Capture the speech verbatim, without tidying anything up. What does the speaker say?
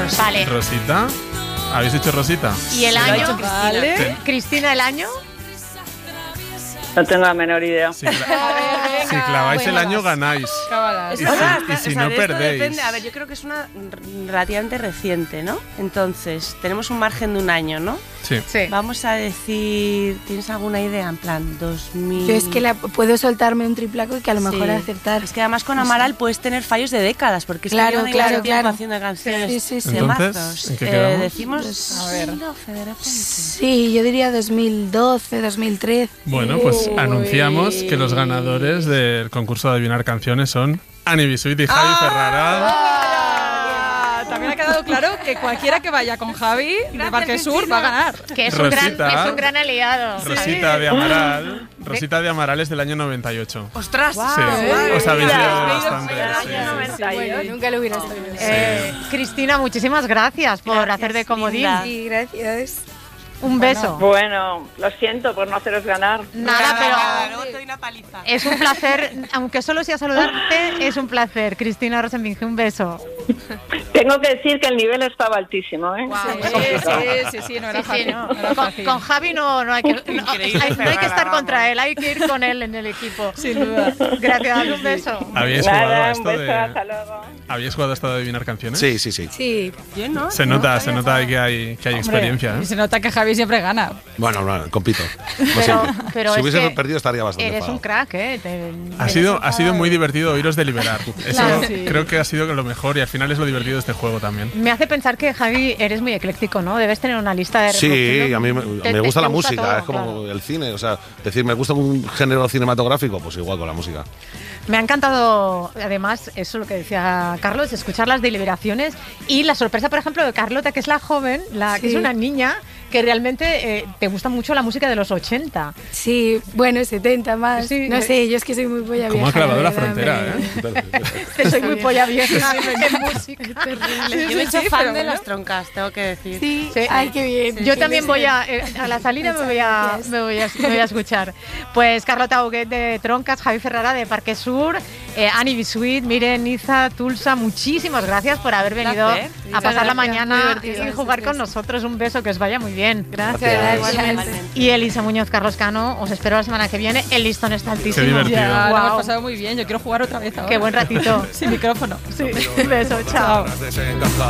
Rosita. Vale. Rosita. ¿Habéis dicho Rosita? ¿Y el año? Cristina. Vale. Sí. Cristina, ¿el año? No tengo la menor idea. Si, cla- si claváis bueno, el año, ganáis. Cábalas. Y O sea, si, y si o sea, no, de esto perdéis. depende. A ver, yo creo que es una relativamente reciente, ¿no? Entonces, tenemos un margen de un año, ¿no? Sí. Sí. Vamos a decir, ¿tienes alguna idea? En plan, dos mil... Yo es que la, puedo soltarme un triplaco y que a lo mejor Sí. acertar. Es que además con Amaral puedes tener fallos de décadas, porque es Claro, que yo no claro, llevo tiempo claro. haciendo canciones Sí, sí, sí. de Entonces, mazos. ¿en qué Eh, quedamos? decimos A ver. dos mil doce de repente. Sí, yo diría dos mil doce, dos mil trece. Bueno, pues Uy. anunciamos que los ganadores del concurso de adivinar canciones son Ani Bisuit y Javi Ferrara. Ah, también ha quedado claro que cualquiera que vaya con Javi de Parque Sur va a ganar. Que es un, gran, Rosita. es un gran aliado. Rosita de Amaral. Rosita de Amaral es del año noventa y ocho. ¡Ostras! Sí, Guau. os habéis Mira, liado has leído bastante. el sí, año sí, noventa. sí. Bueno, nunca lo hubiera sabido. Eh, Cristina, muchísimas gracias por Gracias, hacer de comodín. linda. Sí, gracias. Un beso. Bueno, lo siento por no haceros ganar. Nada, Luego pero te doy una paliza. es un placer, aunque solo sea saludarte, es un placer. Cristina Rosenvinge, un beso. Tengo que decir que el nivel estaba altísimo, ¿eh? Sí, sí, sí, sí, no era Sí, sí, fácil. no. no era Con, fácil. con Javi no, no hay que, no, Increíble, hay- no hay que estar Ferrara, contra él, hay que ir con él en el equipo. Sin duda. Gracias, un beso. ¿Habíais jugado a Nada, un esto beso, de, hasta luego. ¿habíais jugado a esto de adivinar canciones? Sí, sí, sí. Sí. Yo no. Se no nota, sabía se nota nada. que hay, que hay Hombre, experiencia. y ¿eh? se nota que Javi siempre gana. Bueno, no, compito. Lo Pero, siento. pero si es hubiese que perdido estaría bastante eres un enfadado. crack, ¿eh? Te- Ha eres sido, un ha sido crack. muy divertido oíros deliberar. Eso Claro. Sí. creo que ha sido lo mejor y al final es lo divertido de este juego también. Me hace pensar que, Javi, eres muy ecléctico, ¿no? Debes tener una lista de Sí, reproducción. a mí me, Te- me te- gusta te la música, todo, es como claro. el cine, o sea, decir, me gusta un género cinematográfico, pues igual con la música. Me ha encantado, además, eso lo que decía Carlos, escuchar las deliberaciones y la sorpresa, por ejemplo, de Carlota, que es la joven, la que Sí. es una niña, que realmente eh, te gusta mucho la música de los ochenta. Sí, bueno, setenta más. Sí. No sé, yo es que soy muy polla vieja. ¿Cómo ha clavado la verdad, frontera, me- eh? Que soy muy polla vieja en música. Yo me he hecho sí, fan pero de bueno. las troncas, tengo que decir. Sí, Sí. ay, qué bien. Yo Sí, también sí, voy sí. a, eh, a la salida me voy a, Gracias. me voy a, me voy a escuchar. Pues Carlota Huguet de Troncas, Javi Ferrara de Parque Sur, eh, Ani Bisuit, Miren, Niza, Tulsa, muchísimas gracias por haber venido placer. a Muchas pasar la gracias, muy mañana divertido, y jugar sí, con sí. nosotros. Un beso, que os vaya muy bien. Gracias, Gracias. igualmente. Y Elisa Muñoz, Carlos Cano, os espero la semana que viene. El listón está altísimo. divertido. Ya, lo Guau. hemos pasado muy bien. Yo quiero jugar otra vez ahora. Qué buen ratito. Sin micrófono. Sí, un beso, chao. Desencajar.